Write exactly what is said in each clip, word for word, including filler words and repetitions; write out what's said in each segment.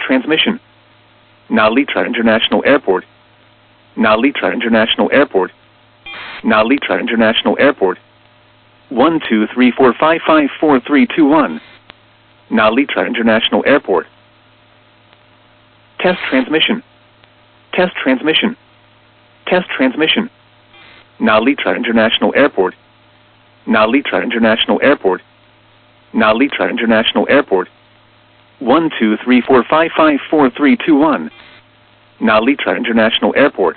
transmission. Nalitra International Airport. Nalitra International Airport. Nalitra International Airport. one two three four five five four three two one. Nalitra International Airport. Test transmission. Test transmission. Test transmission. Nalitra International Airport. Nalitra International Airport. Nalitra International Airport. one two three four five five four three two one. Nalitra International Airport.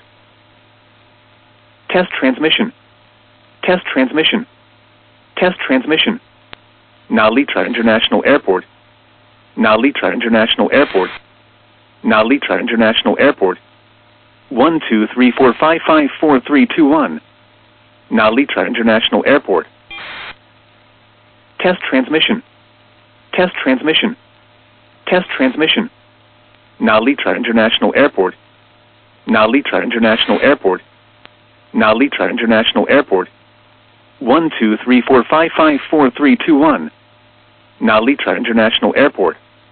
Test transmission. Test transmission. Test transmission. Nalitra International Airport. Nalitra International Airport. Nalitra International Airport. one two three four five five four three two one. Nalitra International Airport. Test transmission. Test transmission. Test transmission. Nalitra International Airport. Nalitra International Airport. Nalitra International Airport. one two three four five five four three two one. Nalitra International Airport.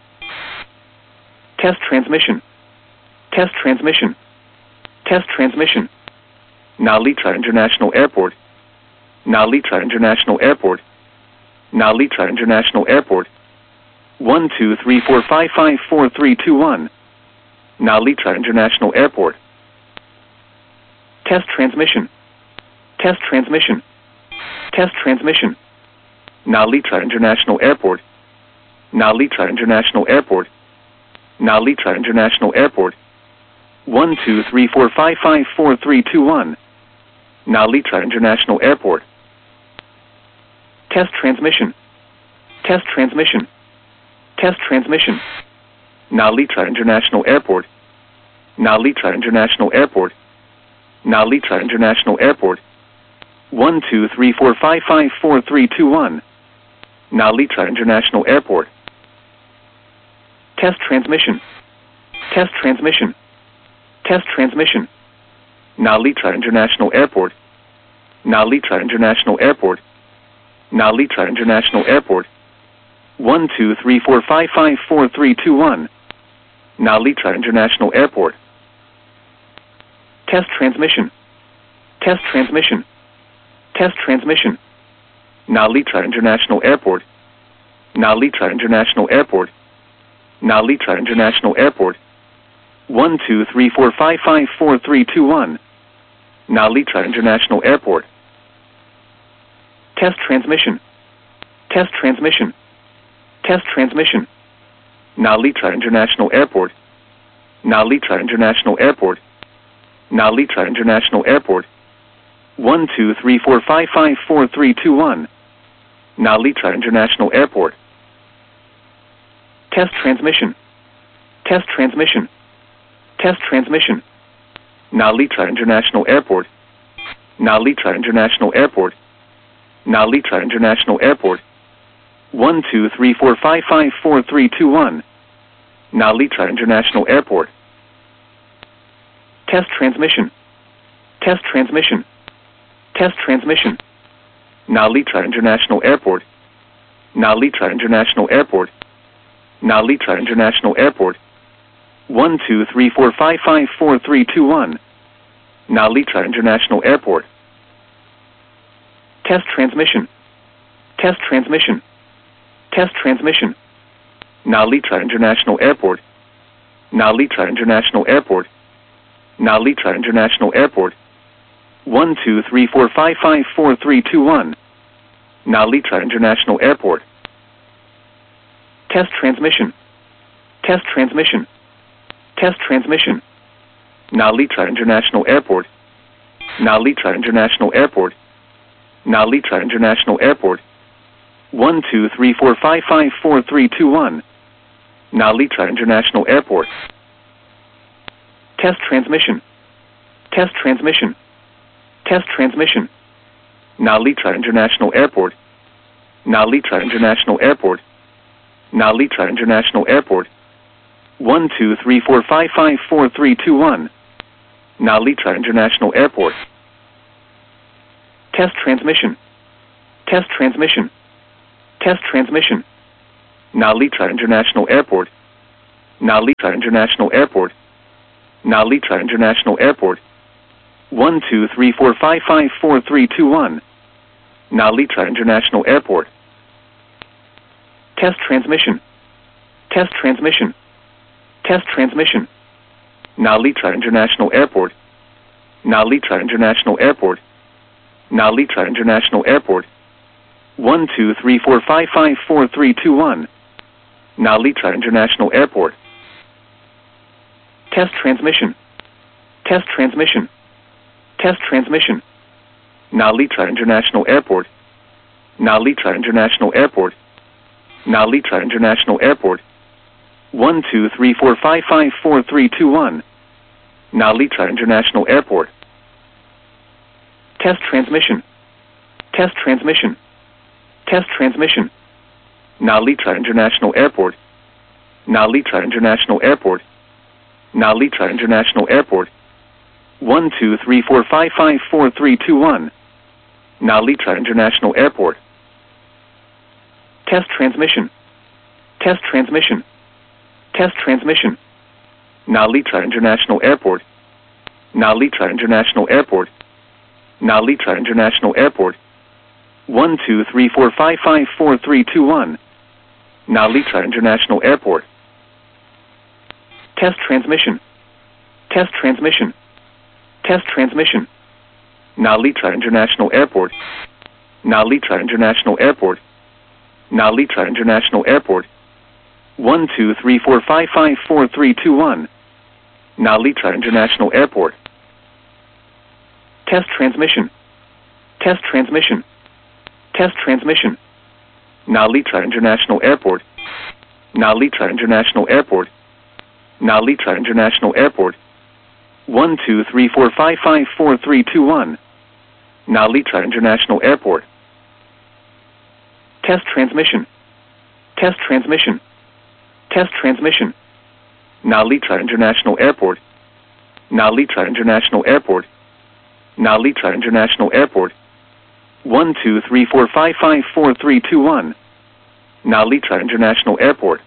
Test transmission. Test transmission. Test transmission. Nalitra International Airport. Nalitra International Airport. Nalitra International Airport. one two three four five five four three two one. Nalitra International Airport. Test transmission. Test transmission. Test transmission. Nalitra International Airport. Nalitra International Airport. Nalitra International Airport. one two three four five five four three two one. Nalitra International Airport. Test transmission. Test transmission. Test transmission. Nalitra International Airport. Nalitra International Airport. Nalitra International Airport. one two three four five five four three two one. Nalitra International Airport. Test transmission. Test transmission. Test transmission. Nalitra International Airport. Nalitra International Airport. Nalitra International Airport. one two three four five five four three two one. Nalitra International Airport. Test transmission. Test transmission. Test transmission. Nalitra International Airport. Nalitra International Airport. Nalitra International Airport. one two three four five five four three two one. Nalitra International Airport. Test transmission. Test transmission. Test transmission. Nalitra International Airport. Nalitra International Airport. Nalitra International Airport. one two three four five five four three two one. Nalitra International Airport. Test transmission. Test transmission. Test transmission. Nalitra International Airport. Nalitra International Airport. Nalitra International Airport. one two three four five five four three two one. Nalitra International Airport. Test transmission. Test transmission. Test transmission. Nalitra International Airport. Nalitra International Airport. Nalitra International Airport. one two three four five five four three two one. Nalitra International Airport. Test transmission. Test transmission. Test transmission. Nalitra International Airport. Nalitra International Airport. Nalitra International Airport. one two three four five five four three two one. Nalitra International Airport. Test transmission. Test transmission. Test transmission. Nalitra International Airport. Nalitra International Airport. Nalitra International Airport. one two three four five five four three two one. Nalitra International Airport. Test transmission. Test transmission. Test transmission. Nalitra International Airport. Nalitra International Airport. Nalitra International Airport. one two three four five five four three two one. Nalitra International Airport. Test transmission. Test transmission. Test transmission. Nalitra International Airport. Nalita International Airport. Nalita International Airport. one two three four five five four three two one. Nalita International Airport. Test transmission. Test transmission. Test transmission. Nalita International Airport. Nalita International Airport. Nalita International Airport. one two three four five five four three two one. Nalita International Airport. Test transmission. Test transmission. Test transmission. Nalita International Airport. Nalita International Airport. Nalita International Airport. one two three four five five four three two one. Nalita International Airport. Test transmission. Test transmission. Test transmission. Nalita International Airport. Nalita International Airport. Nalita International Airport. one two three four five five four three two one. Nalita International Airport. Test transmission. Test transmission. Test transmission. Nalita International Airport. Nalita International Airport. Nalita International Airport. one two three four five five four three two one. Nalita International Airport. Test transmission. Test transmission. Test transmission. Nalita International Airport. Nalita International Airport. Nalita International Airport. one two three four five five four three two one. Nalita International Airport. Test transmission. Test transmission. Test transmission. Nalita International Airport. Nalita International Airport. Nalita International Airport. one two three four five five four three two one. Nalita International Airport. Test transmission. Test transmission. Test transmission. Nalita International Airport. Nalita International Airport. Nalita International Airport. one two three four five five four three two one. Nalita International Airport.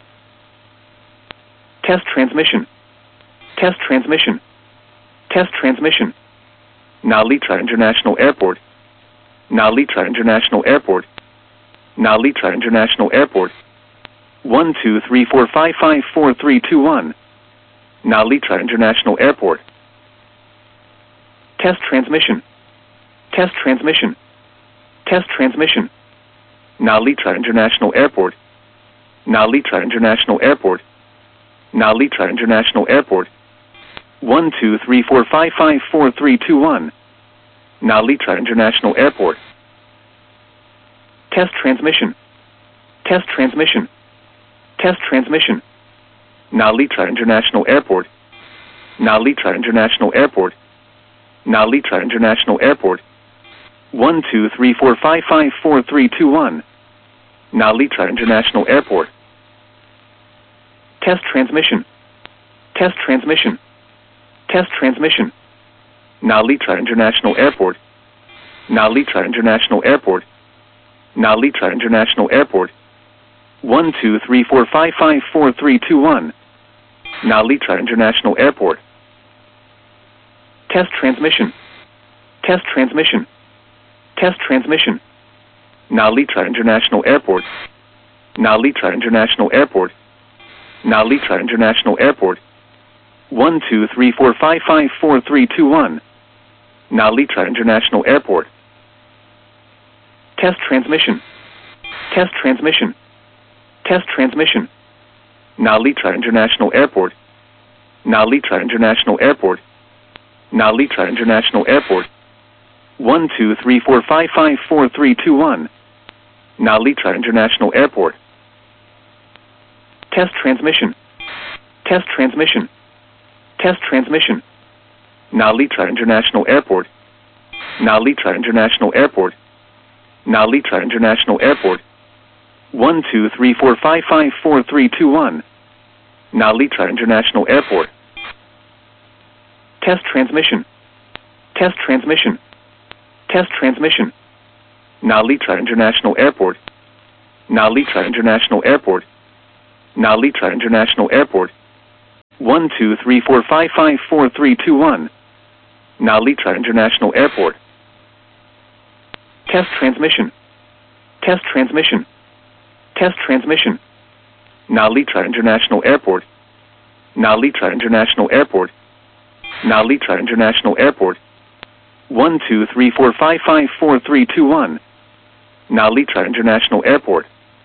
Test transmission. Test transmission. Test transmission. Nalita International Airport. Nalita International Airport. Nalita International Airport. one two three four five five four three two one. Nalita International Airport. Test transmission. Test transmission. Test transmission. Nalita International Airport. Nalita International Airport. Nalita International Airport. one two three four five five four three two one. Nalita International Airport. Test transmission. Test transmission. Test transmission. Nalita International Airport. Nalita International Airport. Nalita International Airport. one two three four five five four three two one. Nalita International Airport. Test transmission. Test transmission. Test transmission. Nalita International Airport. Nalita International Airport. Nalita International Airport. one two three four five five four three two one. Nalita International Airport. Test transmission. Test transmission. Test transmission. Nalita International Airport. Nalita International Airport. Nalita International Airport. one two three four five five four three two one. Nalita International Airport. Test transmission. Test transmission. Test transmission. Nalita International Airport. Nalita International Airport. Nalita International Airport. one two three four five five four three two one. Nalita International Airport. Test transmission. Test transmission. Test transmission. Nalita International Airport. Nalita International Airport. Nalita International Airport. one two three four five five four three two one. Nalita International Airport. Test transmission. Test transmission. Test transmission. Nalita International Airport. Nalita International Airport. Nalita International Airport. one two three four five five four three two one. Nalitra International Airport. Test transmission. Test transmission. Test transmission. Nalitra International Airport. Nalitra International Airport. Nalitra International Airport. one two three four five five four three two one. Nalitra International Airport.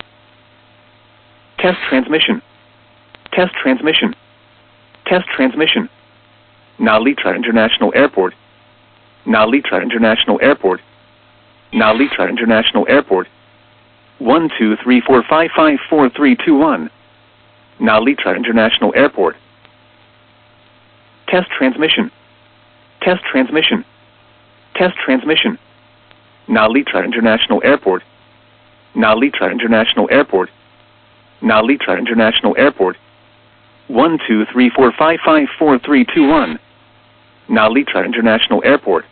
Test transmission. Test transmission. Test transmission. Nalitra International Airport. Nalitra International Airport. Nalitra International Airport. one two three four five five four three two one. Nalitra International Airport. Test transmission. Test transmission. Test transmission. Nalitra International Airport. Nalitra International Airport. Nalitra International Airport. one two three four five five four three two one. Nalitra International Airport.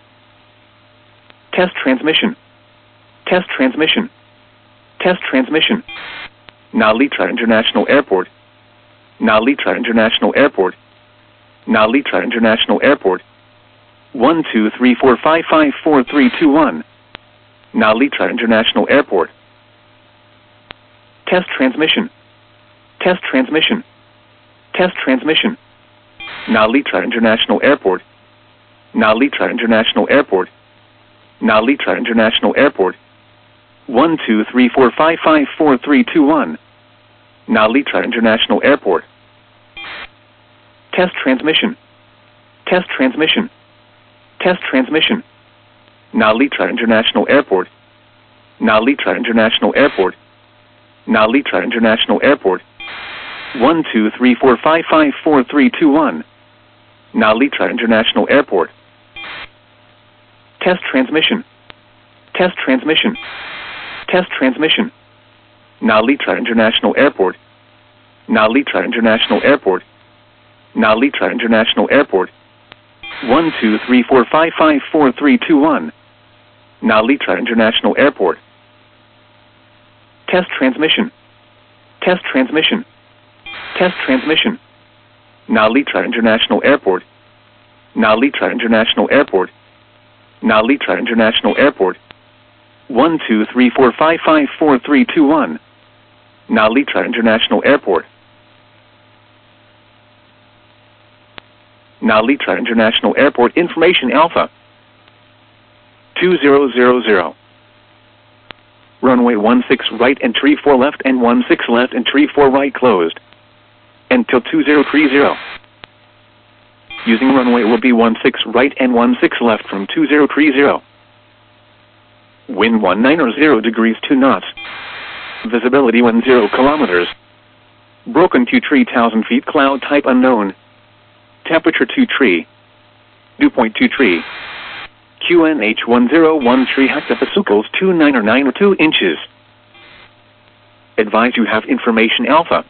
Test transmission. Test transmission. Test transmission. Nalitra International Airport. Nalitra International Airport. Nalitra International Airport. one two three four five five four three two one. Nalitra International Airport. Test transmission. Test transmission. Test transmission. Nalitra International Airport. Nalitra International Airport. Nalitra International Airport. one two three four five five four three two one. Nalitra International Airport. Test transmission. Test transmission. Test transmission. Nalitra International Airport. Nalitra International Airport. Nalitra International Airport. one two three four five five four three two one. Nalitra International Airport. Test transmission. Test transmission. Test transmission. Nalitra International Airport. Nalitra International Airport. Nalitra International Airport. one two three four five five four three two one. Nalitra International Airport. Test transmission. Test transmission. Test transmission. Nalitra International Airport. Nalitra International Airport. Nalitra International Airport. one two three four five five four three two one. Nalitra International Airport. Nalitra International Airport Information Alpha. two zero zero zero. Runway one six right and tree four left and one six left and tree four right closed. Until two zero three zero. Using runway will be one six right and one six left from two zero three zero. Wind one nine zero degrees two knots. Visibility one zero kilometers. Broken two three thousand feet cloud type unknown. Temperature two tree. Dew point two tree. Q N H one zero one three hectopascals two nine or nine or two inches. Advise you have information alpha.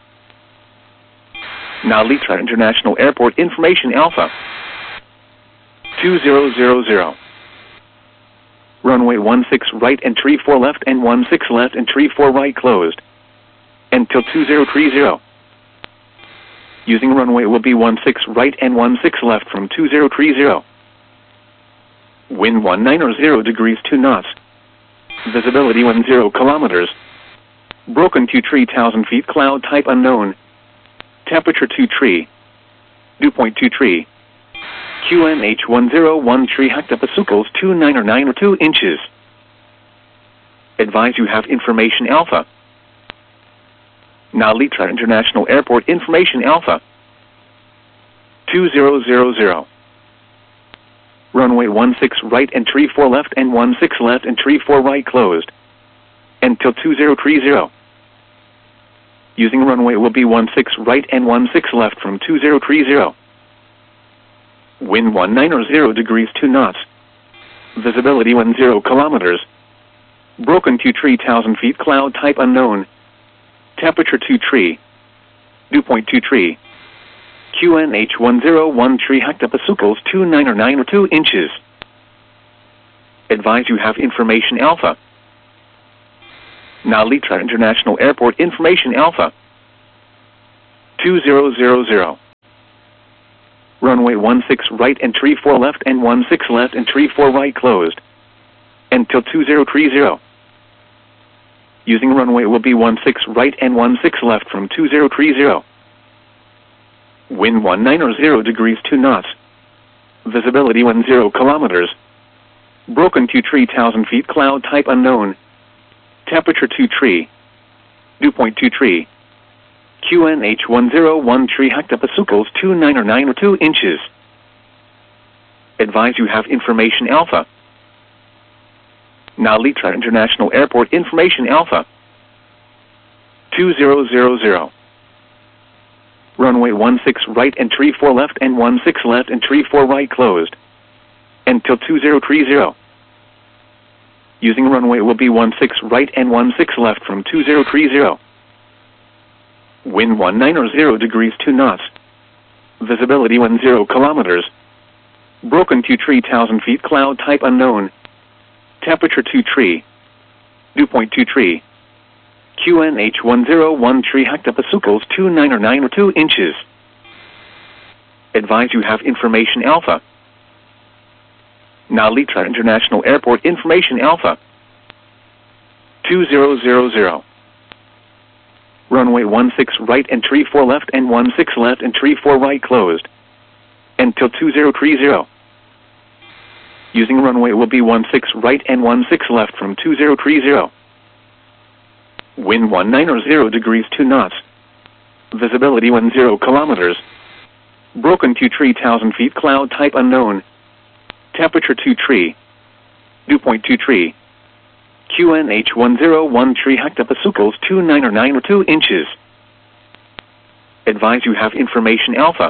Nalitra International Airport Information Alpha. two zero zero zero. Runway one six right and tree four left and one six left and tree four right closed. Until two zero three zero. Using runway will be one six right and one six left from two zero three zero. Wind one nine zero degrees two knots. Visibility one zero kilometers. Broken two three thousand feet cloud type unknown. Temperature two tree. Dew point two tree. Q N H one zero one three hectopascals two nine or nine or two inches. Advise you have information alpha. Nalitra International Airport Information Alpha. two zero zero zero. Runway one six right and tree four left and one six left and tree four right closed. Until two zero three zero. Using runway will be one six right and one six left from two zero three zero. Wind one nine zero degrees two knots. Visibility one zero kilometers. Broken two three thousand feet cloud type unknown. Temperature two tree. Dew point two tree. Q N H one zero one three hectopascals two nine or nine or two inches. Advise you have information alpha. Nalitra International Airport Information Alpha. two zero zero zero. Runway one six right and tree four left and one six left and tree four right closed. Until two zero three zero. Using runway will be one six right and one six left from two zero three zero. Wind one nine zero degrees two knots. Visibility one zero kilometers. Broken two three thousand feet, cloud type unknown. Temperature two three. Dew point two three. Q N H one zero one three hectopascals two nine or nine or two inches. Advise you have information alpha. Now Litra International Airport information alpha. two zero zero zero. Runway one six right and tree four left and one six left and tree four right closed. Until two zero three zero. Using runway will be one six right and one six left from two zero three zero. Wind one nine zero degrees two knots. Visibility one zero kilometers. Broken two three thousand feet, cloud type unknown. Temperature two three. Dew point two three. Q N H one zero one three hectopascals two nine or nine or two inches. Advise you have information alpha. Now Litra International Airport information alpha. two zero zero zero. Runway one six right and tree four left and one six left and tree four right closed. Until two zero three zero. Using runway will be one six right and one six left from two zero three zero. Wind one nine zero degrees two knots. Visibility one zero kilometers. Broken two three thousand feet, cloud type unknown. Temperature two three. Dew point two three. Q N H one zero one three hectopascals two nine or nine or two inches. Advise you have information alpha.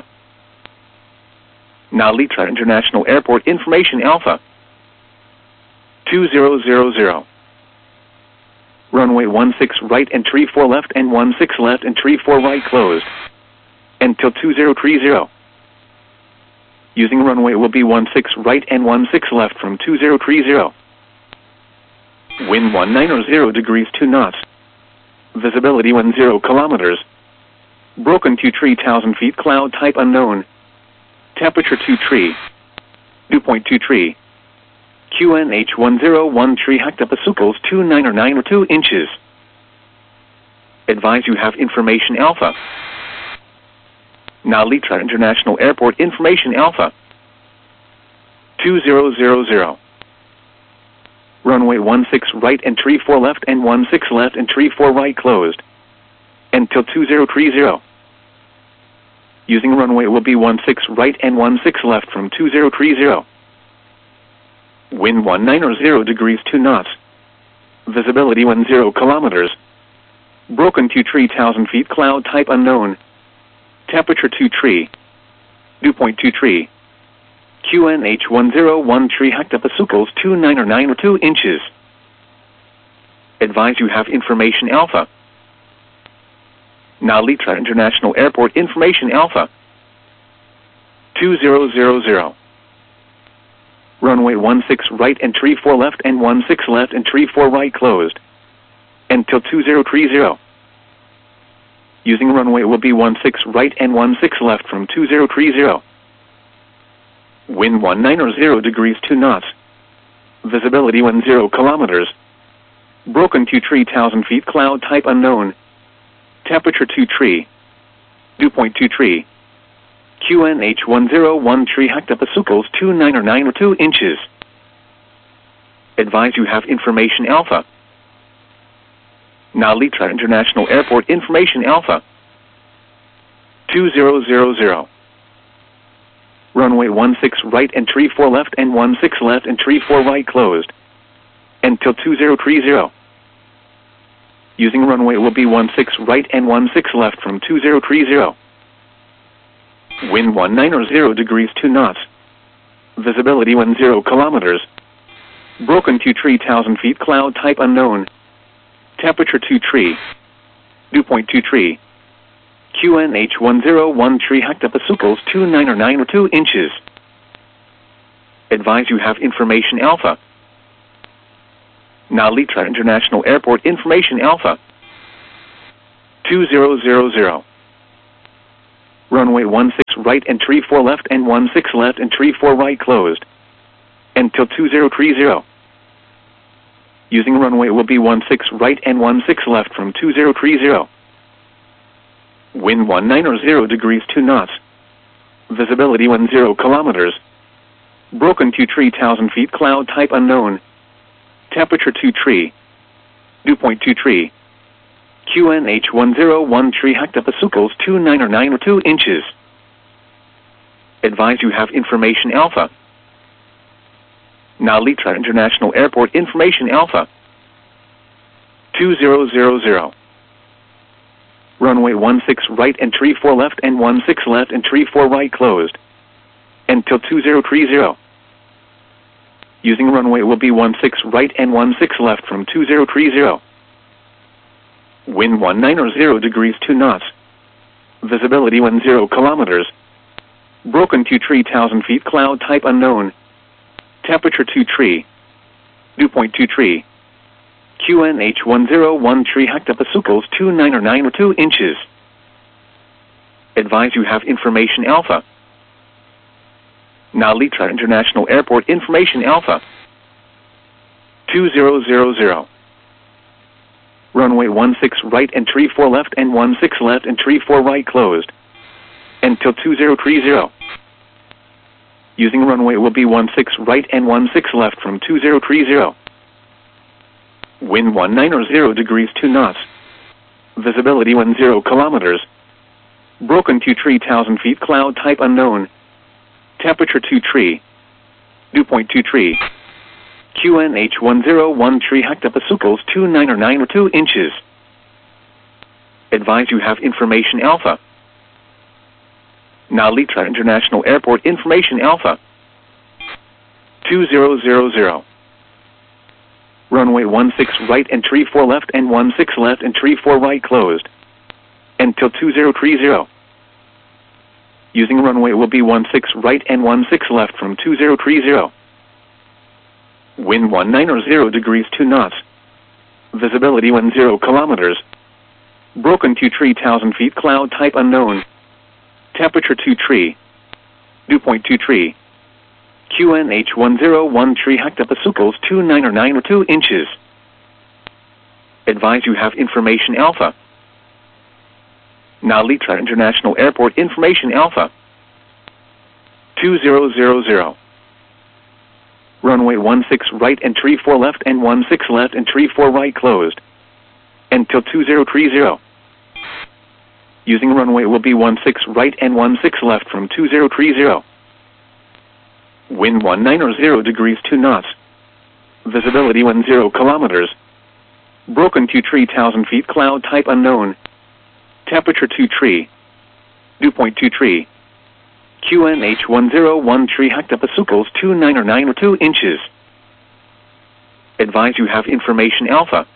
Now Litra International Airport information alpha. two zero zero zero. Runway one six right and tree four left and one six left and tree four right closed. Until two zero three zero. Using runway will be one six right and one six left from two zero three zero. Wind one nine zero degrees two knots. Visibility one zero kilometers. Broken two three thousand feet, cloud type unknown. Temperature two three. Dew point two three. Q N H one zero one three hectopascals two nine or nine or two inches. Advise you have information alpha. Now Litra International Airport information alpha. two zero zero zero. Runway one six right and tree four left and one six left and tree four right closed. Until two zero three zero. Using runway will be one six right and one six left from two zero three zero. Wind one nine zero degrees two knots. Visibility one zero kilometers. Broken two three thousand feet, cloud type unknown. Temperature two three. Dew point two three. Q N H one zero one three hectopascals two nine or nine or two inches. Advise you have information alpha. Now Litra International Airport information alpha. two zero zero zero. Runway one six right and tree four left and one six left and tree four right closed. Until two zero three zero. Using runway will be one six right and one six left from two zero three zero. Wind one nine zero degrees two knots. Visibility one zero kilometers. Broken two three thousand feet, cloud type unknown. Temperature two three. Dew point two three. Q N H one zero one three hectopascals two nine or nine or two inches. Advise you have information alpha. Now Litra International Airport information alpha. two zero zero zero. Runway one six right and tree four left and one six left and tree four right closed. Until two zero three zero. Using runway will be one six right and one six left from two zero three zero. Wind one nine zero degrees two knots. Visibility one zero kilometers. Broken two three thousand feet, cloud type unknown. Temperature two three. Dew point two three. Q N H one zero one three hectopascals two nine or nine or two inches. Advise you have information alpha. Now Litra International Airport information alpha. two zero zero zero. Runway one six right and tree four left and one six left and tree four right closed. Until two zero three zero. Using runway will be one six right and one six left from two zero three zero. Wind one nine zero degrees two knots. Visibility one zero kilometers. Broken two three thousand feet, cloud type unknown. Temperature two tree. Dew point two tree. Q N H one zero one tree hectopascals two nine or nine or two inches. Advise you have information alpha. Now Litra International Airport information alpha. two zero zero zero. Runway one six right and tree four left and one six left and tree four right closed. Until two zero three zero. Using runway will be one six right and one six left from two zero three zero. Wind one nine zero degrees two knots. Visibility one zero kilometers. Broken two three thousand feet, cloud type unknown. Temperature two tree. Dew point two tree. Q N H one zero one tree hectopascals two nine or nine or two inches. Advise you have information alpha. Now Litra International Airport information alpha. two zero zero zero. Runway one six right and tree four left and one six left and tree four right closed. Until two zero three zero. Using runway will be one six right and one six left from two zero three zero. Wind one nine zero degrees two knots. Visibility one zero kilometers. Broken two three thousand feet, cloud type unknown. Temperature two tree. Dew point two tree. Q N H one zero one tree hectopascals two nine or nine or two inches. Advise you have information alpha. Now Litra International Airport information alpha. two zero zero zero. Runway one six right and tree four left and one six left and tree four right closed. Until two zero three zero. Using runway will be one six right and one six left from two zero three zero. Wind one nine zero degrees two knots. Visibility one zero kilometers. Broken two three thousand feet, cloud type unknown. Temperature two tree. Dew point two tree. Q N H one zero one tree hectopascals two nine or nine or two inches. Advise you have information alpha. Now Litra International Airport information alpha. two zero zero zero. Runway one six right and tree four left and one six left and tree four right closed. Until two zero three zero. Using runway will be one six right and one six left from two zero three zero. Wind one nine zero degrees two knots. Visibility one zero kilometers. Broken two three thousand feet, cloud type unknown. Temperature two tree. Dew point two tree. Q N H one zero one tree hectopascals two nine or nine or two inches. Advise you have information alpha.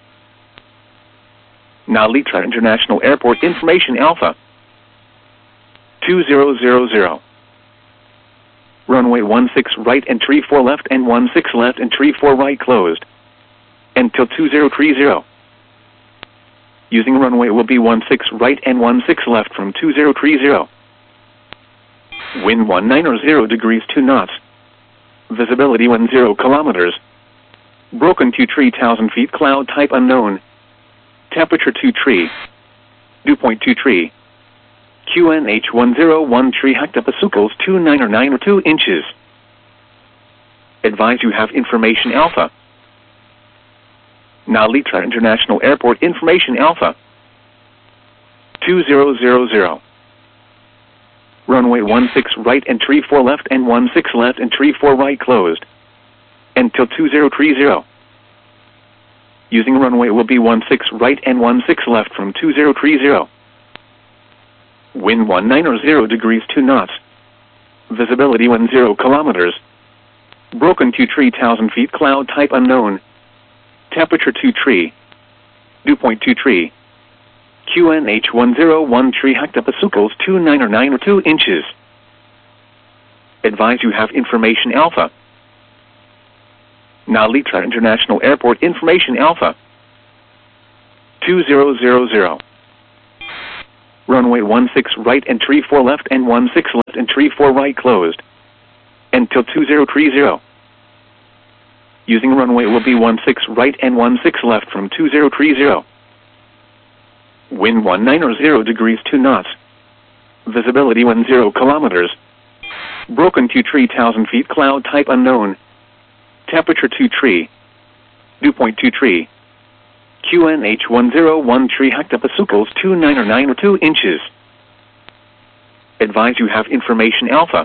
Now Litra International Airport information alpha. two zero zero zero. Runway one six right and tree four left and one six left and tree four right closed. Until two zero three zero. Using runway will be one six right and one six left from two zero three zero. Wind one nine zero degrees two knots. Visibility one zero kilometers. Broken two three thousand feet, cloud type unknown. Temperature two tree. Dew point two tree. Q N H one zero one tree hectopascals two nine or nine or two inches. Advise you have information alpha. Now Litra International Airport information alpha. two zero zero zero. Runway one six right and tree four left and one six left and tree four right closed. Until two zero three zero. Using runway will be one six right and one six left from two zero three zero. Wind one nine zero degrees two knots. Visibility one zero kilometers. Broken two three thousand feet, cloud type unknown. Temperature two tree. Dew point two tree. Q N H one zero one tree hectopascals two nine or nine or two inches. Advise you have information alpha. Now Litra International Airport information alpha. two zero zero zero. Runway one six right entry four left and one six left entry four right closed. Until two zero three zero. Using runway will be one six right and one six left from two zero three zero. Wind one nine zero degrees two knots. Visibility one zero kilometers. Broken two three thousand feet cloud type unknown. Temperature two three. Dew point two three. Q N H one zero one three hectopascals two nine or nine or two inches. Advise you have information alpha.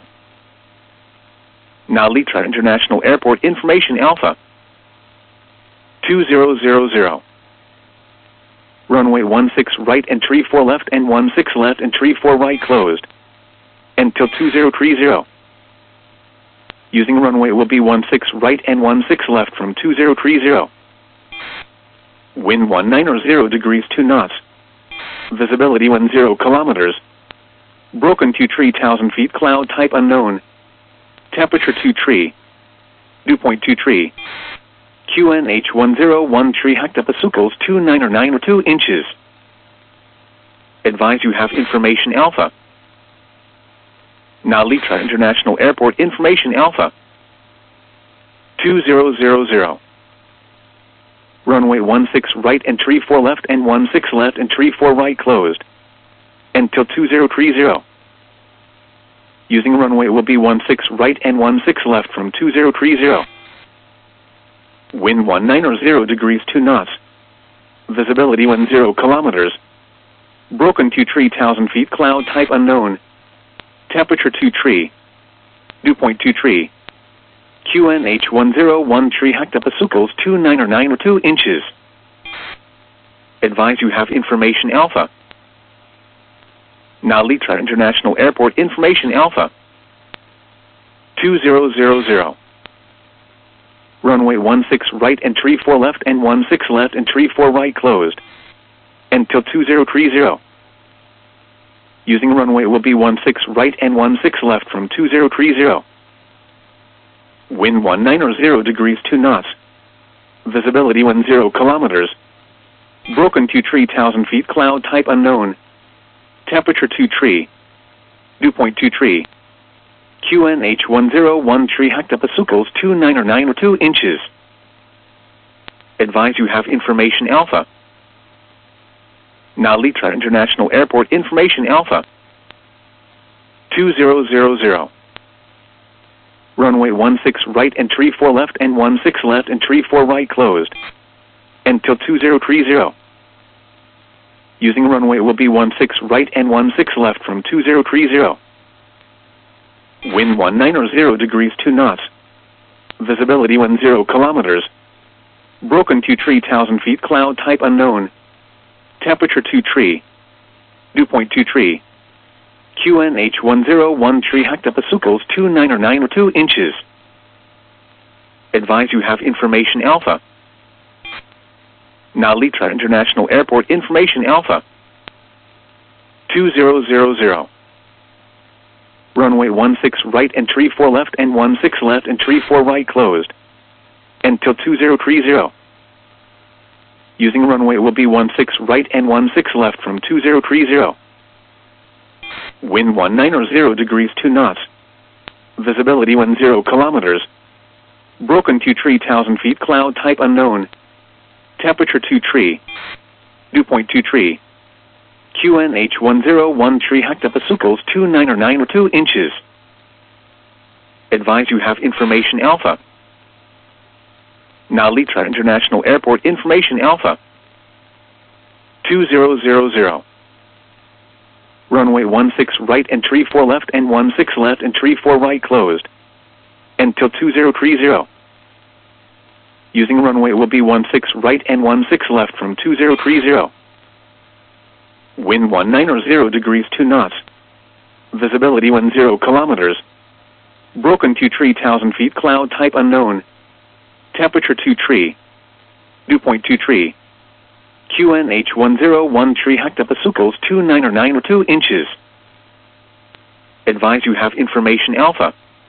Now Litra International Airport information alpha. two zero zero zero. Runway one six right and three four left and one six left and three four right closed. Until two zero three zero. Using runway will be one six right and one six left from two zero three zero. Wind one nine zero degrees two knots. Visibility one zero kilometers. Broken two three thousand feet cloud type unknown. Temperature two three. Dew point two three. Q N H one zero one three hectopascals two nine or nine or two inches. Advise you have information alpha. Now Litra International Airport information alpha. two zero zero zero. Runway one six right and three four left and one six left and three four right closed. Until two zero three zero. Using runway will be one six right and one six left from two zero three zero. Wind one nine zero degrees two knots. Visibility one zero kilometers. Broken two three thousand feet cloud type unknown. Temperature two three. Dew point two three. Q N H one zero one three hectopascals two nine or nine or two inches. Advise you have information alpha. Now Litra International Airport information alpha. two zero zero zero. Runway one six right and three four left and one six left and three four right closed. Until two zero three zero. Using runway will be one six right and one six left from two zero three zero. Wind one nine zero degrees two knots. Visibility one zero kilometers. Broken two three thousand feet cloud type unknown. Temperature two three. Dew point two three. Q N H one zero one three hectopascals two nine or nine or two inches. Advise you have information alpha. Now Litra International Airport information alpha. two zero zero zero. Runway one six right and three four left and one six left and three four right closed. Until two zero three zero. Using runway will be one six right and one six left from two zero three zero. Wind one nine zero degrees two knots. Visibility one zero kilometers. Broken two three thousand feet cloud type unknown. Temperature two three. Dew point two three. Q N H one zero one three hectopascals two nine or nine or two inches. Advise you have information alpha. Now Litra International Airport information alpha. two zero zero zero. Runway one six right and three four left and one six left and three four right closed. Until two zero three zero. Using runway will be one six right and one six left from two zero three zero. Wind one nine zero degrees two knots. Visibility one zero kilometers. Broken two three thousand feet cloud type unknown. Temperature two three. Dew point two three. Q N H one zero one three hectopascals two nine or nine or two inches. Advise you have information alpha. Now Litra International Airport information alpha. two zero zero zero. Runway one six right and three four left and one six left and three four right closed. Until two zero three zero. Using runway will be one six right and one six left from two zero three zero. Wind one nine zero degrees two knots. Visibility one zero kilometers. Broken two three thousand feet cloud type unknown. Temperature two three. Dew point two three. Q N H one zero one three hectopascals two nine or nine or two inches. Advise you have information alpha.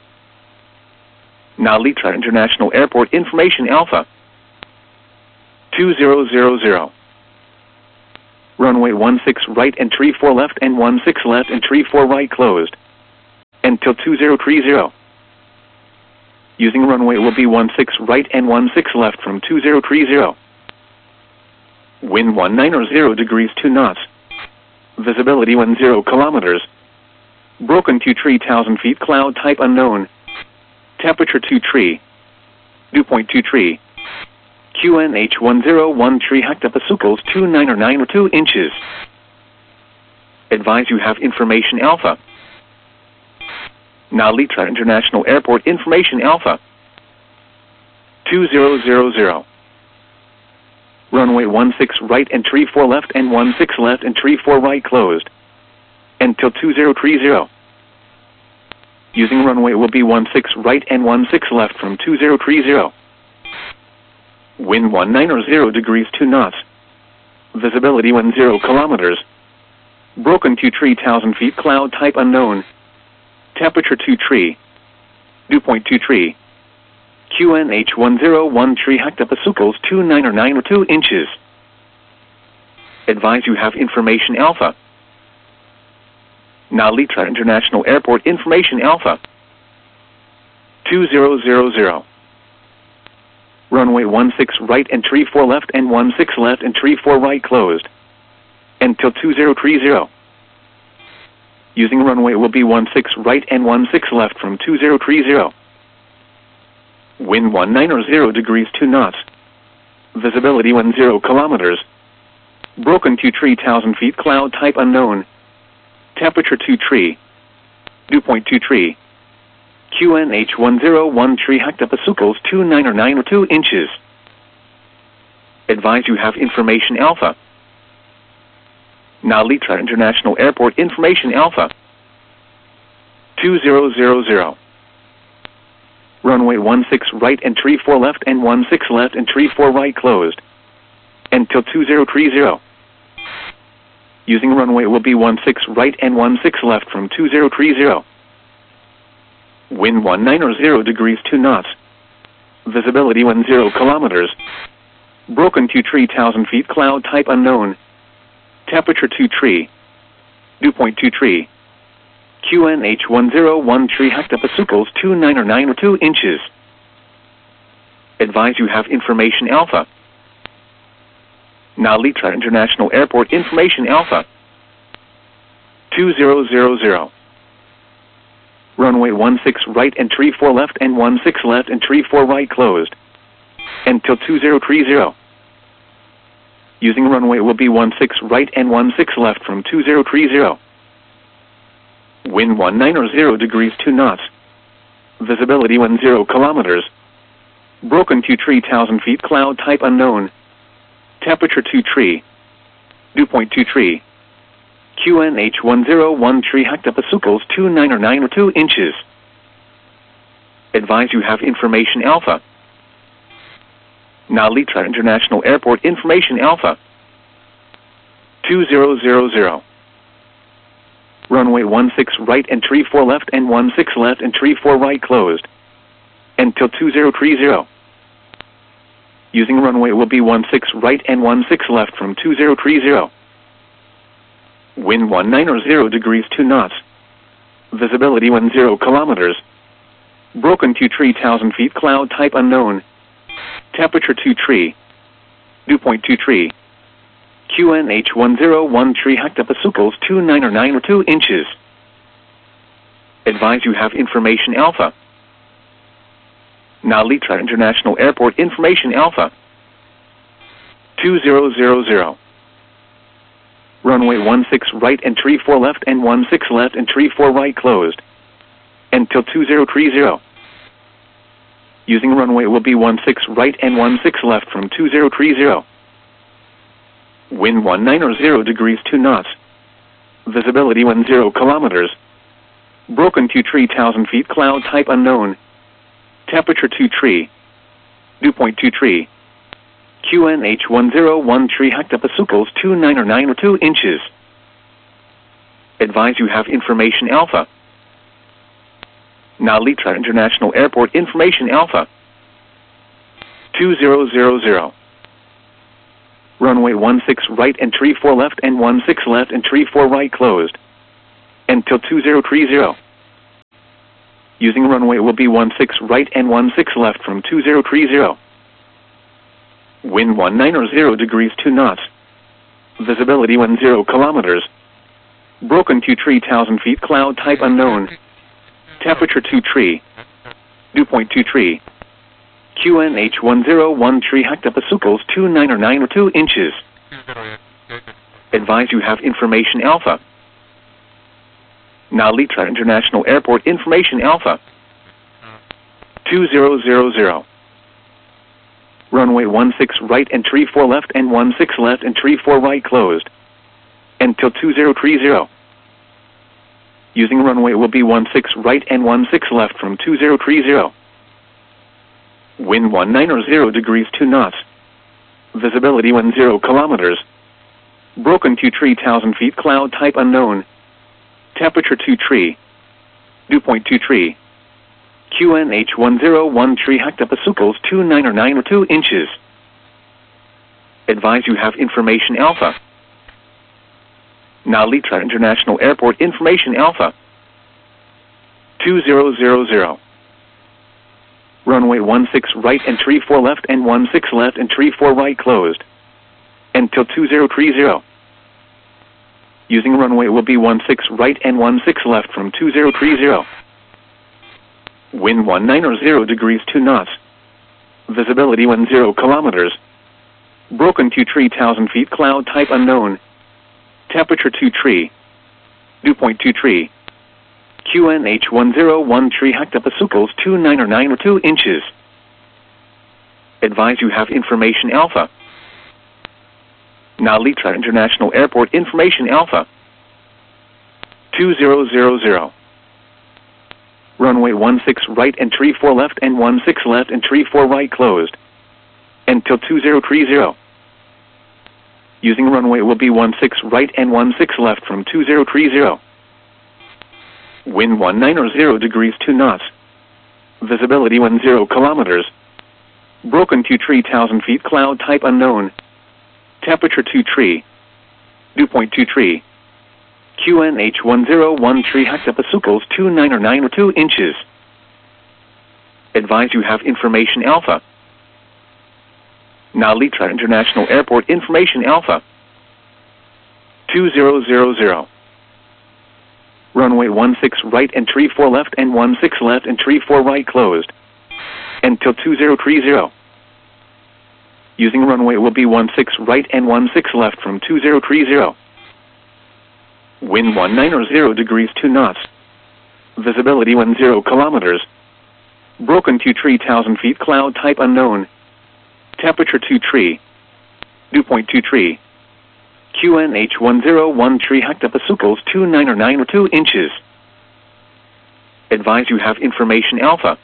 Now Litra International Airport information alpha. two zero zero zero. Runway one six right and tree four left and one six left and tree four right closed. Until two zero three zero. Using runway will be one six right and one six left from two zero three zero. Wind one nine zero degrees two knots. Visibility one zero kilometers. Broken two three thousand feet, cloud type unknown. Temperature two tree. Dew point two tree. Q N H one zero one tree hectopascals two nine or nine or two inches. Advise you have information alpha. Now Litra International Airport information alpha. two zero zero zero. Runway one six right and tree four left and one six left and tree four right closed. Until two zero three zero. Using runway will be one six right and one six left from two zero three zero. Wind one nine zero degrees two knots. Visibility one zero kilometers. Broken two three thousand feet, cloud type unknown. Temperature two tree. Dew point two tree. Q N H one zero one tree hectopascals two nine or nine or two inches. Advise you have information alpha. Now Litra International Airport information alpha. two zero zero zero. Runway one six right and tree four left and one six left and tree four right closed. Until two zero three zero. Using runway will be one six right and one six left from two zero three zero. Wind one nine zero degrees two knots. Visibility one zero kilometers. Broken two three thousand feet, cloud type unknown. Temperature two tree. Dew point two tree. Q N H one zero one tree hectopascals two nine or nine or two inches. Advise you have information alpha. Now Litra International Airport information alpha. two zero zero zero. Runway one six right and tree four left and one six left and tree four right closed. Until two zero three zero. Using runway will be one six right and one six left from two zero three zero. Wind one nine zero degrees two knots. Visibility one zero kilometers. Broken two three thousand feet, cloud type unknown. Temperature two tree. Dew point two tree. Q N H one zero one tree hectopascals two nine or nine or two inches. Advise you have information alpha. Now Litra International Airport information alpha. two zero zero zero. Runway one six right and tree four left and one six left and tree four right closed. Until two zero three zero. Using runway will be one six right and one six left from two zero three zero. Wind one nine zero degrees two knots. Visibility one zero kilometers. Broken two three thousand feet, cloud type unknown. Temperature two tree. Dew point two tree. Q N H one zero one tree hectopascals two nine or nine or two inches. Advise you have information alpha. Now Litra International Airport information alpha. two zero zero zero. Runway one six right and tree four left and one six left and tree four right closed. Until two zero three zero. Using runway will be one six right and one six left from two zero three zero. Wind one nine zero degrees two knots. Visibility one zero kilometers. Broken two three thousand feet, cloud type unknown. Temperature two tree. Dew point two tree. Q N H one zero one tree hectopascals two nine or nine or two inches. Advise you have information alpha. Now Litra International Airport information alpha. two zero zero zero. Runway one six right and tree four left and one six left and tree four right closed. Until two zero three zero. Using runway will be one six right and one six left from two zero three zero. Wind one nine zero degrees two knots. Visibility one zero kilometers. Broken two three thousand feet, cloud type unknown. Temperature two tree. Dew point two tree. Q N H one zero one tree hectopascals two nine or nine or two inches. Advise you have information alpha. Now Litra International Airport information alpha. two zero zero zero. Runway one six right and tree four left and one six left and tree four right closed. Until two zero three zero. Using runway will be one six right and one six left from two zero three zero. Wind one nine zero degrees two knots. Visibility one zero kilometers. Broken two tree thousand feet cloud type unknown. Temperature two tree. Dew point two tree. Q N H one zero one tree hectopascals two nine or nine or two inches. Advise you have information alpha. Now Litra International Airport information alpha. two zero zero zero. Runway one six right and tree four left and one six left and tree four right closed. Until two zero three zero. Using runway will be one six right and one six left from two zero three zero. Wind one nine zero degrees two knots. Visibility one zero kilometers. Broken two tree thousand feet cloud type unknown. Temperature two tree. Dew point two tree. Q N H one zero one tree hectopascals two nine or nine or two inches. Advise you have information alpha. Now Litra International Airport information alpha. two zero zero zero. Runway one six right and tree four left and one six left and tree four right closed. Until two zero three zero. Using runway will be one six right and one six left from two zero three zero. Wind one nine zero degrees two knots. Visibility one zero kilometers. Broken two tree thousand feet cloud type unknown. Temperature two tree. Dew point two tree. Q N H one zero one tree hectopascals two nine or nine or two inches. Advise you have information alpha. Now Litra International Airport information alpha. two zero zero zero. Runway one six right and tree four left and one six left and tree four right closed. Until two zero three zero. Using runway will be one six right and one six left from two zero three zero. Wind one nine zero degrees two knots. Visibility one zero kilometers. Broken two tree thousand feet cloud type unknown. Temperature two tree. Dew point two tree. Q N H one zero one tree hectopascals two nine or nine or two inches. Advise you have information alpha. Now Litra International Airport information alpha. two zero zero zero. Runway one six right and tree four left and one six left and tree four right closed. Until two zero three zero. Using runway will be one six right and one six left from two zero three zero. Wind one nine zero degrees two knots. Visibility one zero kilometers. Broken two tree thousand feet cloud type unknown. Temperature two tree. Dew point two tree. Q N H one zero one tree hectopascals two nine or nine or two inches. Advise you have information alpha.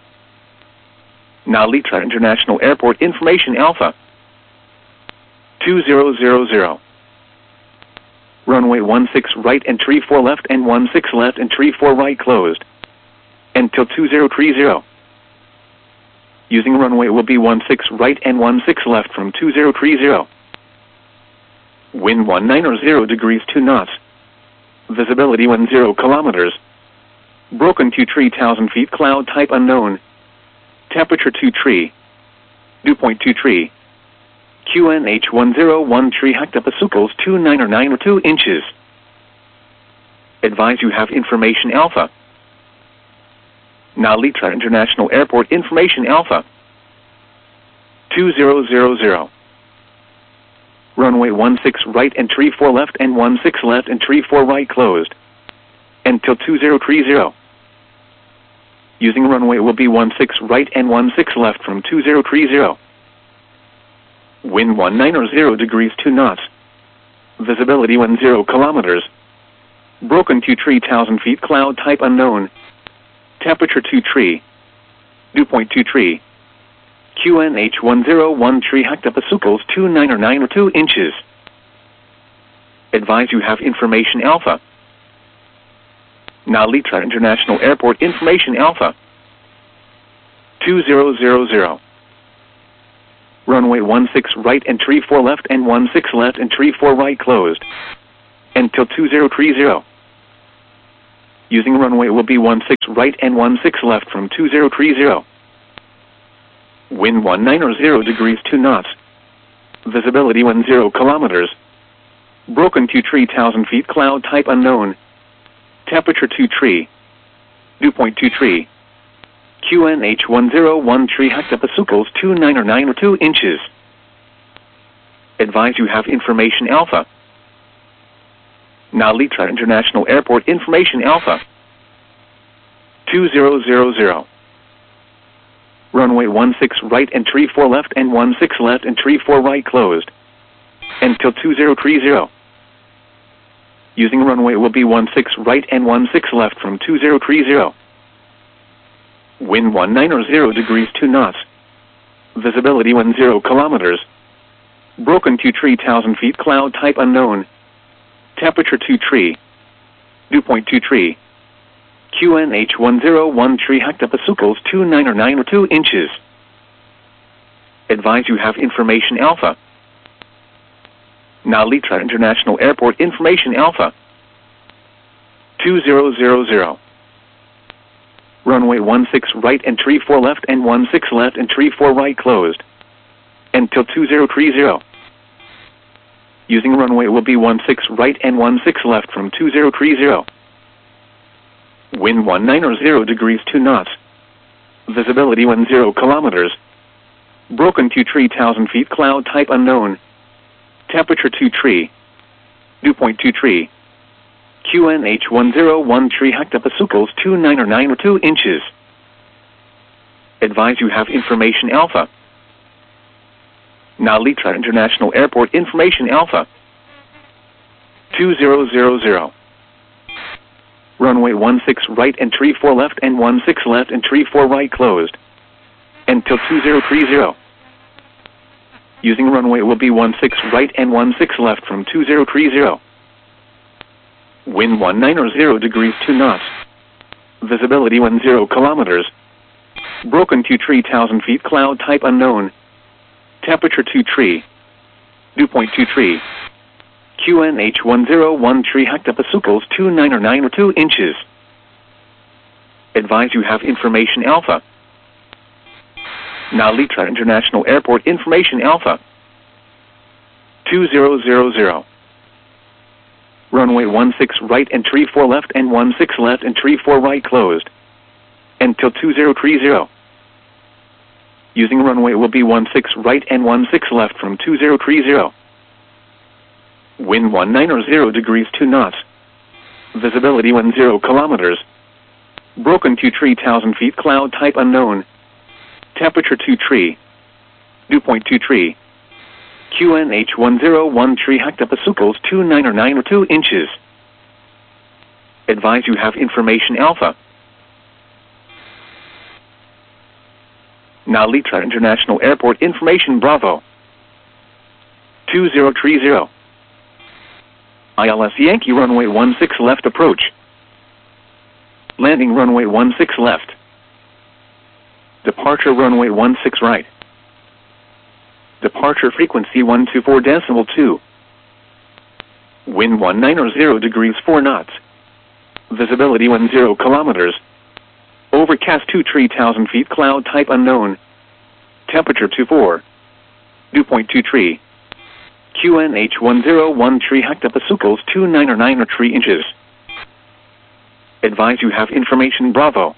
Now Litra International Airport information alpha. two zero zero zero. Runway one six right and tree four left and one six left and tree four right closed. Until two zero three zero. Using runway will be one six right and one six left from two zero three zero. Wind one nine zero degrees two knots. Visibility one zero kilometers. Broken two tree thousand feet cloud type unknown. Temperature two tree. Dew point two tree. Q N H one zero one tree hectopascals two nine or nine or two inches. Advise you have information alpha. Now Litra International Airport information alpha. two zero zero zero. Runway one six right and tree four left and one six left and tree four right closed. Until two zero three zero. Using runway will be one six right and one six left from two zero three zero. Wind one nine zero degrees two knots. Visibility one zero kilometers. Broken two tree thousand feet cloud type unknown. Temperature two tree. Dew point two tree. Q N H one zero one tree hectopascals two nine or nine or two inches. Advise you have information alpha. Now Litra International Airport information alpha. two zero zero zero. Runway one six right entry four left and one six left entry four right closed. Until two zero three zero. Using runway will be one six right and one six left from two zero three zero. Wind one nine zero degrees two knots. Visibility one zero kilometers. Broken two three thousand feet cloud type unknown. Temperature two three. Dew point two three. Q N H one zero one three hectopascals two nine or nine or two inches. Advise you have information alpha. Now Litra International Airport information alpha. two zero zero zero. Runway one six right entry four left and one six left entry four right closed. Until two zero three zero. Using runway will be one six right and one six left from two zero three zero. Wind one nine zero degrees two knots. Visibility one zero kilometers. Broken two three thousand feet cloud type unknown. Temperature two three. Dew point two three. Q N H one zero one three hectopascals two nine or nine or two inches. Advise you have information alpha. Now Litra International Airport information alpha. two zero zero zero. Runway one six right entry four left and one six left entry four right closed. Until two zero three zero. Using runway will be one six right and one six left from two zero three zero. Wind one nine zero degrees two knots. Visibility one zero kilometers. Broken two three thousand feet cloud type unknown. Temperature two three. Dew point two three. Q N H one zero one three hectopascals two nine or nine or two inches. Advise you have information alpha. Now Litra International Airport information alpha. two zero zero zero. Runway one six right entry four left and one six left entry four right closed. Until two zero three zero. Using runway will be one six right and one six left from two zero three zero. Wind one nine zero degrees two knots. Visibility one zero kilometers. Broken two three thousand feet cloud type unknown. Temperature two three. Dew point two three. Q N H one zero one three hectopascals two nine or nine or two inches. Advise you have information alpha. Now Litra International Airport information alpha. two zero zero zero. Runway one six right entry four left and one six left entry four right closed. Until two zero three zero. Using runway will be one six right and one six left from two zero three zero. Wind one nine zero degrees two knots. Visibility one zero kilometers. Broken two three thousand feet cloud type unknown. Temperature two three. Dew point two three. Q N H one zero one three hectopascals two nine or nine or two inches. Advise you have information alpha. Now Litra International Airport information Bravo. two zero three zero. I L S Yankee runway one six left approach. Landing runway one six left. Departure runway one six right. Departure frequency one two four decimal two. Wind one nine zero degrees four knots. Visibility one zero kilometers. Overcast two three thousand feet cloud type unknown. Temperature two four. Dew point two three. Q N H one zero one three hectopascals two nine or nine or three inches. Advise you have information Bravo.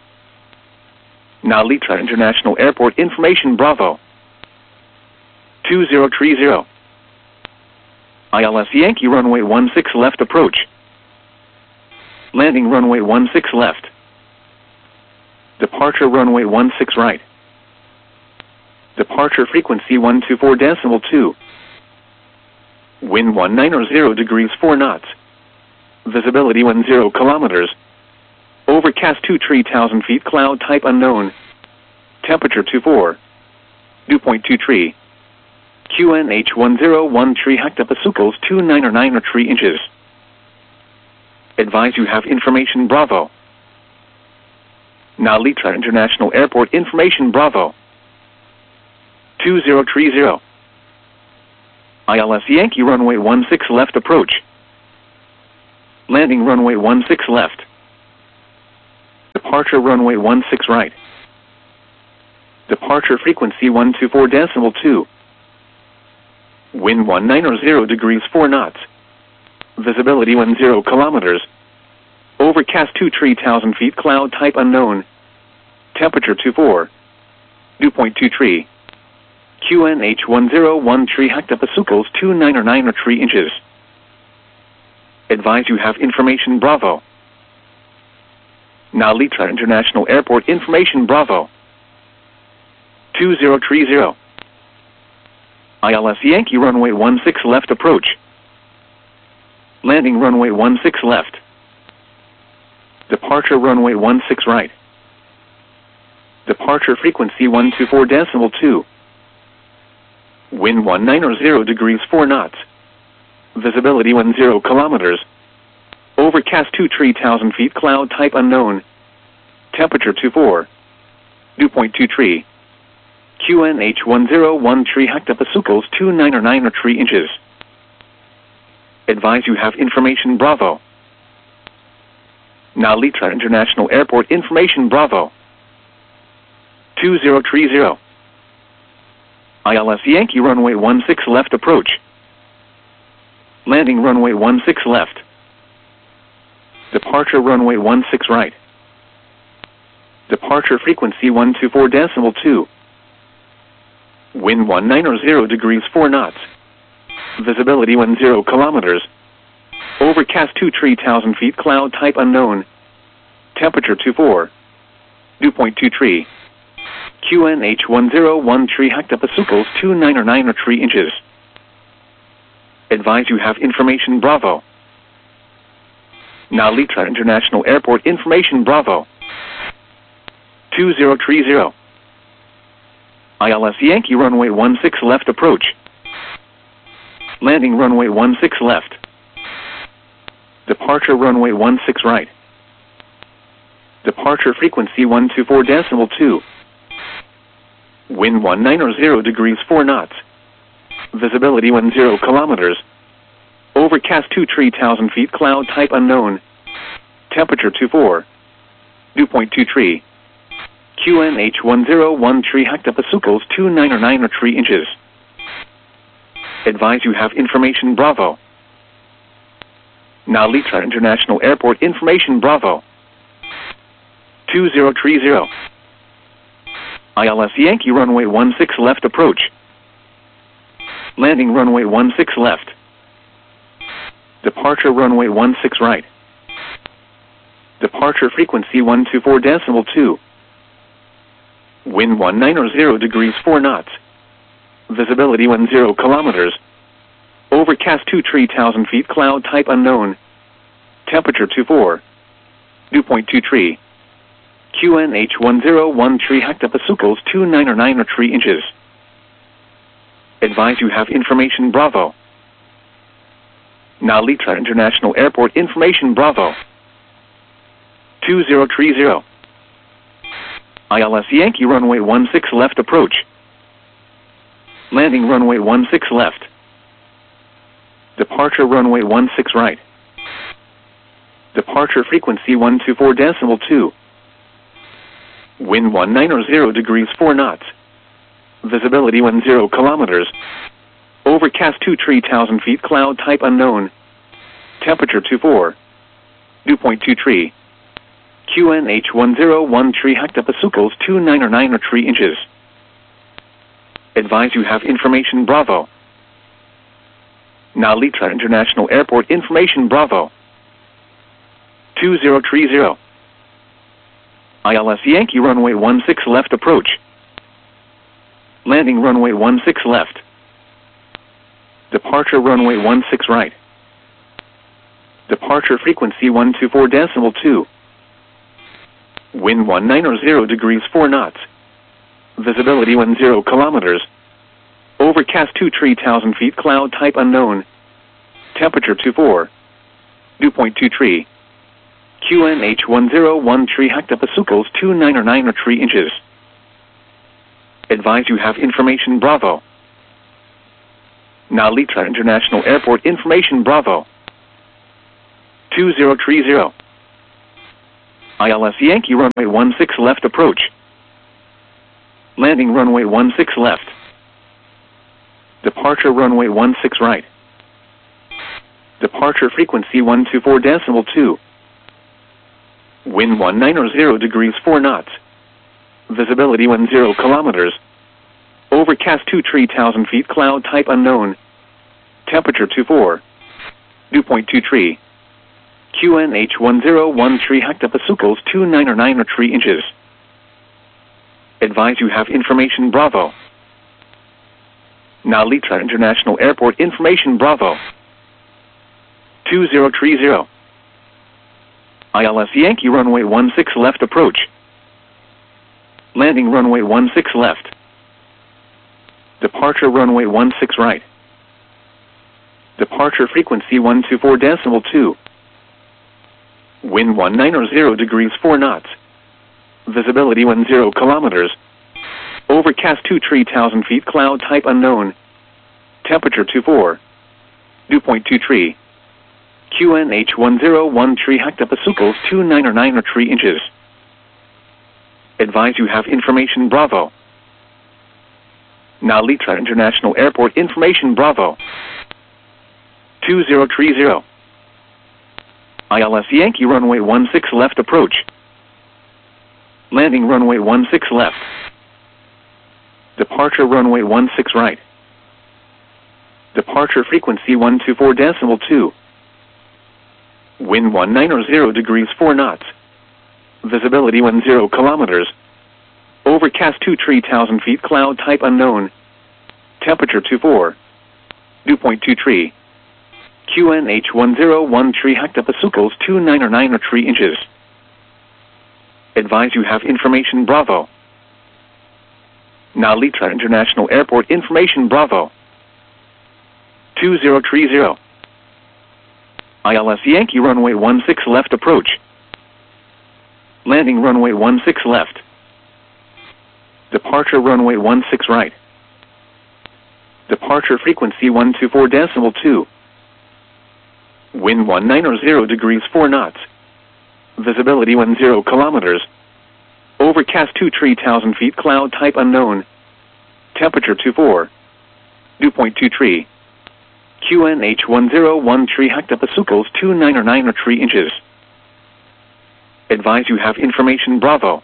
Now Litra International Airport information Bravo. two zero three zero. I L S Yankee runway one six left approach. Landing runway one six left. Departure runway one six right. Departure frequency one two four decimal two. Wind one nine zero degrees four knots. Visibility one zero kilometers. Overcast two three thousand feet cloud type unknown. Temperature two four. Dew point two three. Q N H one zero one three hectopascals two nine or nine or three inches. Advise you have information Bravo. Now Litra International Airport information Bravo. two zero three zero. I L S Yankee runway one six left approach. Landing runway one six left. Departure runway one six right. Departure frequency one two four decimal two. Wind one nine zero degrees four knots. Visibility one zero kilometers. Overcast two three thousand feet, cloud type unknown. Temperature two four. Dew point two three. Q N H one zero one three hectopascals two nine nine or three inches. Advise you have information Bravo. Now Litra International Airport information Bravo. two zero three zero. I L S Yankee runway one six left approach. Landing runway one six left. Departure runway one six right. Departure frequency one two four decimal two. Wind one nine zero degrees four knots. Visibility one zero kilometers. Overcast two three thousand feet, cloud type unknown. Temperature two four. Dew point two three. Q N H one zero one three hectopascals two nine nine or three inches. Advise you have information Bravo. Now Litra International Airport information Bravo. two zero three zero. I L S Yankee runway one six left approach. Landing runway one six left. Departure runway one six right. Departure frequency one two four decimal two. Wind one nine zero degrees four knots. Visibility one zero kilometers. Overcast two three thousand feet, cloud type unknown. Temperature two four. Dew point two three. Q N H one zero one three hectopascals two nine nine or three inches. Advise you have information Bravo. Now Litra International Airport information Bravo. two zero three zero. I L S Yankee runway one six left approach. Landing runway one six left. Departure runway one six right. Departure frequency one two four decimal two. Wind one nine zero degrees four knots. Visibility one zero kilometers. Overcast two three thousand feet, cloud type unknown. Temperature two four. Dew point two three. Q N H one zero one three hectopascals two nine nine or three inches. Advise you have information Bravo. Now Litra International Airport information Bravo. two zero three zero. I L S Yankee runway one six left approach. Landing runway one six left. Departure runway one six right. Departure frequency one two four decimal two. Wind one nine zero degrees four knots. Visibility one zero kilometers. Overcast two three thousand feet, cloud type unknown. Temperature two four. Dew point two three. Q N H one zero one three hectopascals two nine nine or three inches. Advise you have information Bravo. Now Litra International Airport information Bravo. two zero three zero. I L S Yankee runway one six left approach. Landing runway one six left. Departure runway one six right. Departure frequency one two four decimal two. Wind one nine zero degrees four knots. Visibility one zero kilometers. Overcast two three thousand feet, cloud type unknown. Temperature two four. Dew point two three. Q N H one zero one three hectopascals two nine nine or three inches. Advise you have information Bravo. Now Litra International Airport information Bravo. two zero three zero. I L S Yankee runway one six left approach. Landing runway one six left. Departure runway one six right. Departure frequency one two four decimal two. Wind one nine zero degrees four knots. Visibility one zero kilometers. Overcast two three thousand feet, cloud type unknown. Temperature two four. Dew point two three. Q N H one zero one three hectopascals two nine nine or three inches. Advise you have information Bravo. Now Litra International Airport information Bravo. two zero three zero. I L S Yankee runway one six left approach. Landing runway one six left. Departure runway one six right. Departure frequency one two four decimal two. Wind one ninety degrees four knots. Visibility one zero kilometers. Overcast two three thousand feet cloud type unknown. Temperature two four. Dew point two three. Q N H one zero one three hectopascals two nine nine or three inches. Advise you have information Bravo. Now Litra International Airport information Bravo. two zero three zero. I L S Yankee runway one six left approach. Landing runway one six left. Departure runway one six right. Departure frequency one two four decimal two. Wind one ninety degrees four knots. Visibility one zero kilometers. Overcast two three thousand feet cloud type unknown. Temperature two four. Dew point two three. Q N H one zero one three hectopascals two nine nine or three inches. Advise you have information Bravo. Now Litra International Airport information Bravo. two zero three zero. I L S Yankee runway one six left approach. Landing runway one six left. Departure runway one six right. Departure frequency one two four decimal two. Wind one ninety degrees four knots. Visibility one zero kilometers. Overcast two three thousand feet cloud type unknown. Temperature two four. Dew point two three. Q N H one zero one three hectopascals two nine nine or three inches. Advise you have information Bravo. Now Litra International Airport information Bravo. two zero three zero. I L S Yankee runway one six left approach. Landing runway one six left. Departure runway one six right. Departure frequency one two four decimal two. Wind one ninety degrees four knots. Visibility one zero kilometers. Overcast two three thousand feet cloud type unknown. Temperature two four. Dew point two three. Q N H one zero one three hectopascals two nine nine or three inches. Advise you have information Bravo.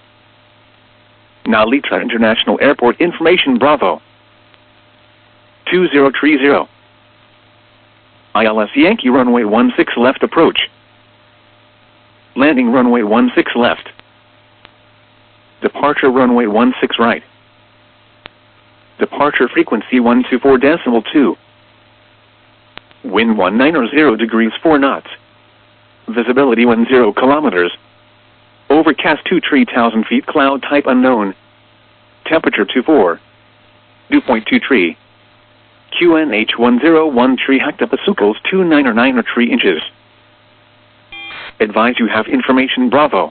Now Litra International Airport information Bravo. two zero three zero. I L S Yankee runway one six left approach. Landing runway one six left. Departure runway one six right. Departure frequency one two four decimal two. Wind one ninety degrees four knots. Visibility one zero kilometers. Overcast two three thousand feet cloud type unknown. Temperature two four. Dew point two three. Q N H one zero one three hectopascals two nine nine or three inches. Advise you have information Bravo.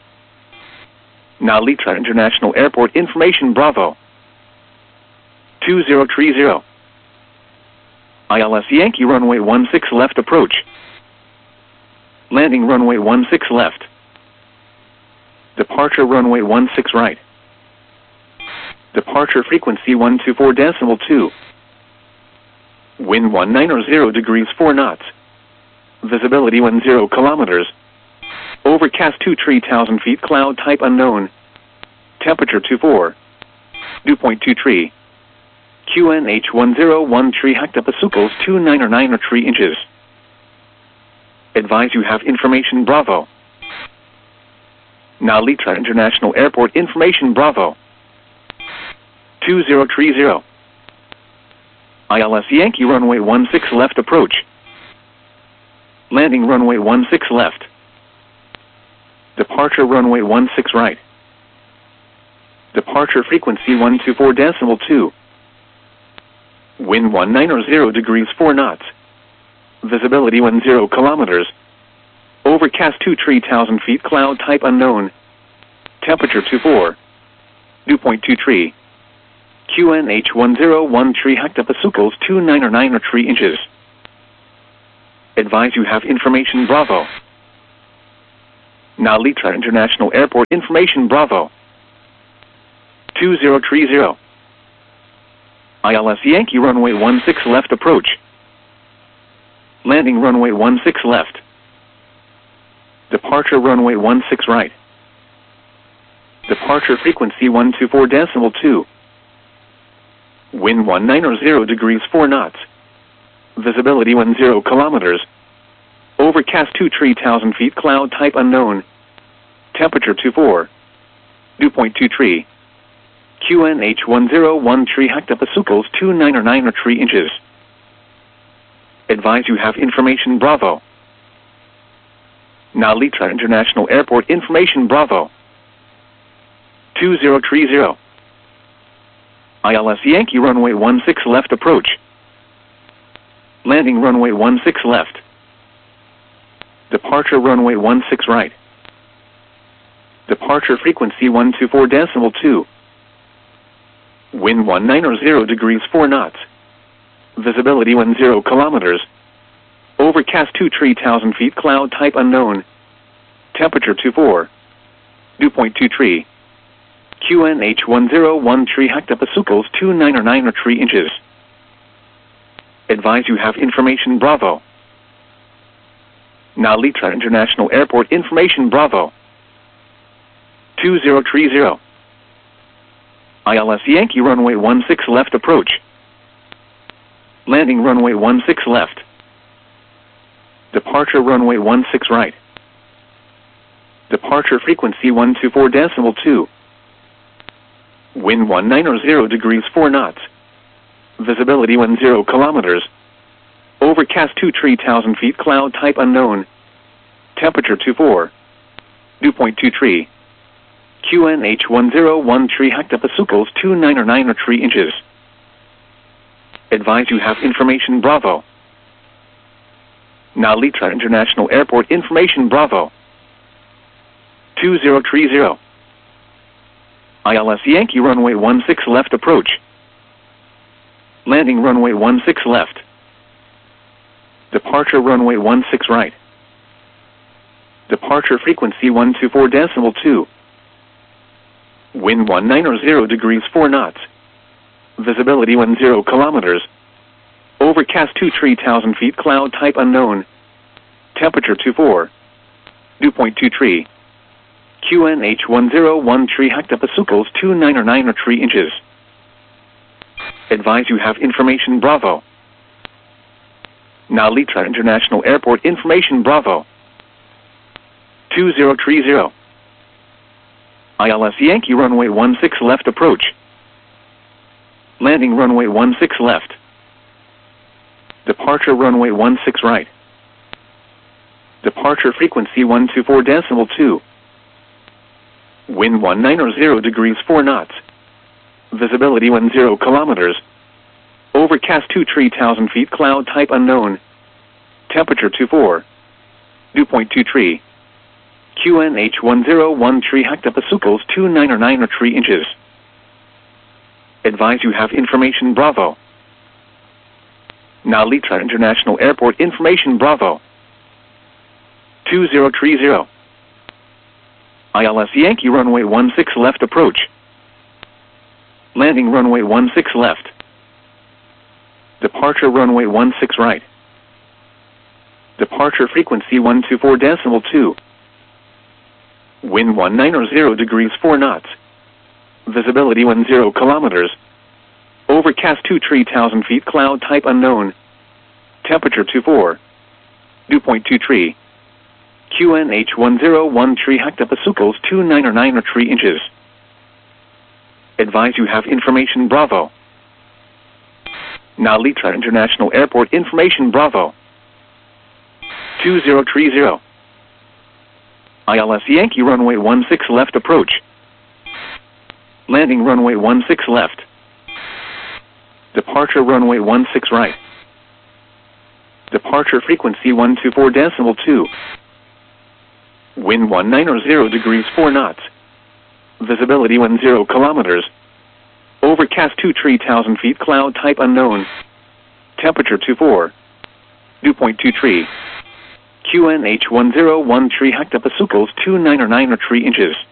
Now Litra International Airport information Bravo. two zero three zero. I L S Yankee runway one six left approach. Landing runway one six left. Departure runway one six right. Departure frequency one two four decimal two. Wind one ninety degrees four knots. Visibility one zero kilometers. Overcast two three thousand feet cloud type unknown. Temperature two four. Dew point two three. Q N H one zero one three hectopascals two nine nine or three inches. Advise you have information Bravo. Now Litra International Airport information Bravo. two zero three zero. I L S Yankee runway one six left approach. Landing runway one six left. Departure runway one six right. Departure frequency one two four decimal two. Wind one ninety degrees four knots. Visibility one zero kilometers. Overcast two three thousand feet cloud type unknown. Temperature two four. Dew point two three. Q N H one zero one three hectopascals two nine nine or three inches. Advise you have information Bravo. Now Litra International Airport information Bravo. two zero three zero. I L S Yankee runway one six left approach. Landing runway one six left. Departure runway one six right. Departure frequency one two four decimal two. Wind one nine zero degrees four knots. Visibility one zero kilometers. Overcast two three thousand feet cloud type unknown. Temperature two four. Dew point two three. Q N H one zero one three hectopascals two nine nine or three inches. Advise you have information Bravo. Now Litra International Airport information Bravo. two zero three zero. I L S Yankee runway one six left approach. Landing runway one six left. Departure runway one six right. Departure frequency one two four decimal two. Wind one nine zero degrees four knots. Visibility one zero kilometers. Overcast two three thousand feet cloud type unknown. Temperature two four. Dew point two three. Q N H one zero one three hectopascals two nine nine or three inches. Advise you have information Bravo. Now Litra International Airport information Bravo. two zero three zero. I L S Yankee runway one six left approach. Landing runway one six left. Departure runway one six right. Departure frequency one two four decimal two. Wind one nine zero degrees four knots. Visibility one zero kilometers. Overcast two three thousand feet cloud type unknown. Temperature two four. Dew point two three. Q N H one zero one three hectopascals two nine nine or three inches. Advise you have information Bravo. Now Litra International Airport information Bravo. two zero three zero. I L S Yankee runway one six left approach. Landing runway one six left. Departure runway one six right. Departure frequency one two four decimal two. Wind one nine zero degrees four knots. Visibility one zero kilometers. Overcast two three thousand feet cloud type unknown. Temperature two four. Dew point two three. Q N H one zero one three hectopascals two nine nine or three inches. Advise you have information Bravo. Now Litra International Airport information Bravo. two zero three zero. I L S Yankee runway one six left approach. Landing runway one six left. Departure runway one six right. Departure frequency one two four decimal two. Wind one nine zero degrees four knots. Visibility one zero kilometers. Overcast two three thousand feet cloud type unknown. Temperature two four. Dew point two three. Q N H one zero one three hectopascals two nine nine or three inches. Advise you have information Bravo. Now Litra International Airport information Bravo. two zero three zero. I L S Yankee runway one six left approach. Landing runway one six left. Departure runway one six right. Departure frequency one two four decimal two. Wind one nine zero degrees four knots. Visibility one zero kilometers. Overcast two three thousand feet cloud type unknown. Temperature two four. Dew point two three. Q N H one zero one three hectopascals two nine nine or three inches. Advise you have information Bravo. Now Litra International Airport information Bravo. two zero three zero. I L S Yankee runway one six left approach. Landing runway one six left. Departure runway one six right. Departure frequency one two four decimal two. Wind one nine zero degrees four knots. Visibility one zero kilometers. Overcast two three thousand feet, cloud type unknown. Temperature two four. Dew point two three. Q N H one zero one three hectopascals two nine or nine or three inches.